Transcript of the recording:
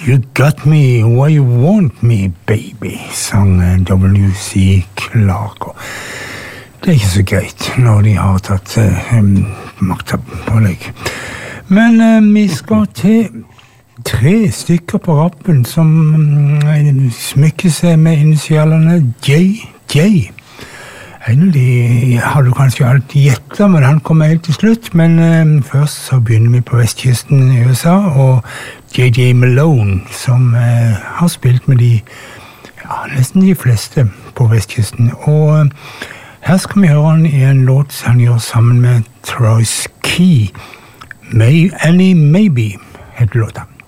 You got me where you want me, baby, sang W.C. Clark. Det ikke så greit når de har tatt makta på deg. Men vi skal til 3 stykker på rappen som smykker seg med initialene JJ. En av de har du kanskje alltid gjettet, men han kommer helt til slutt. Men først så begynner vi på vestkysten i USA, og J.J. Malone, som har spilt med nesten de fleste på vestkysten. Og her skal vi høre han i en låt han gjør sammen med Troy Key. Annie Maybe heter låta.